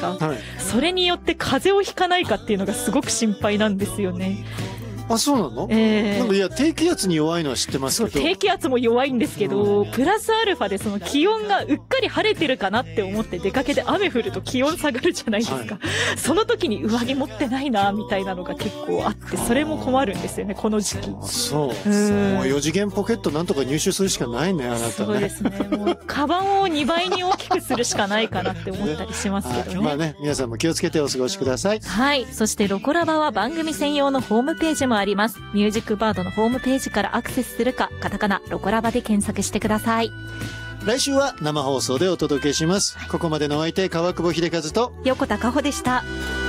か。 はい。 それによって風邪をひかないかっていうのがすごく心配なんですよね。 あ、そうなの？なんかいや、低気圧に弱いのは知ってますそう、 けど。 低気圧も弱いんですけど、プラスアルファでその気温がうっかり晴れてるかなって思って出かけて雨降ると気温下がるじゃないですか。 はいその時に上着持ってないな、みたいなのが結構あって、それも困るんですよね、この時期。 あ、そう。もううん 4次元ポケットなんとか入手するしかないね、あなたね。 そうですね。もう、カバンを2倍に大きくするしかないかなって思ったりしますけどね。 まあね、皆さんも気をつけてお過ごしください。 はい。そして、ロコラバは番組専用のホームページもあります。ミュージックバードのホームページからアクセスするか、カタカナ、ロコラバで検索してください。 来週は生放送でお届けします。ここまでのお相手、川久保秀和と、 横田かほでした。